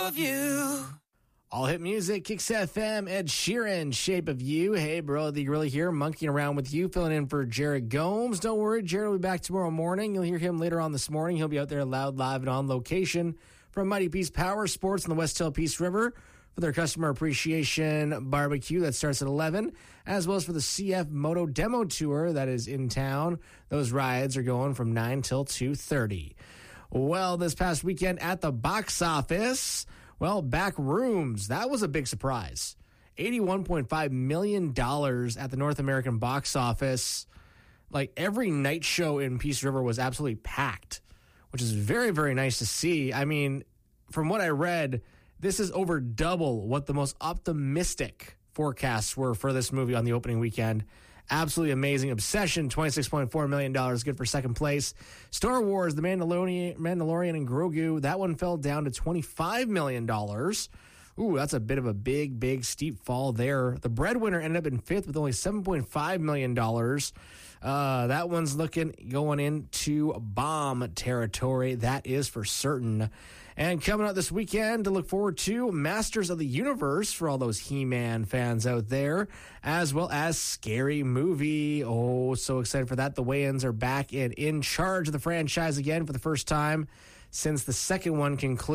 of You. All hit music, Kicks FM, Ed Sheeran, Shape of You. Hey, bro, the Gorilla here, monkeying around with you, filling in for Jared Gomes. Don't worry, Jared will be back tomorrow morning. You'll hear him later on this morning. He'll be out there loud, live, and on location from Mighty Peace Power Sports in the West Hill Peace River for their customer appreciation barbecue that starts at 11, as well as for the CF Moto Demo Tour that is in town. Those rides are going from 9 till 2:30. Well, this past weekend at the box office, well, Back Rooms, that was a big surprise. $81.5 million at the North American box office. Like, every night show in Peace River was absolutely packed, which is very, very nice to see. I mean, from what I read, this is over double what the most optimistic forecasts were for this movie on the opening weekend. Absolutely amazing. Obsession, $26.4 million, good for second place. Star Wars, The Mandalorian and Grogu, that one fell down to $25 million. Ooh, that's a bit of a big, steep fall there. The Breadwinner ended up in fifth with only $7.5 million. That one's going into bomb territory. That is for certain. And coming up this weekend to look forward to, Masters of the Universe for all those He-Man fans out there, as well as Scary Movie. Oh, so excited for that. The Wayans are back and in charge of the franchise again for the first time since the second one concluded.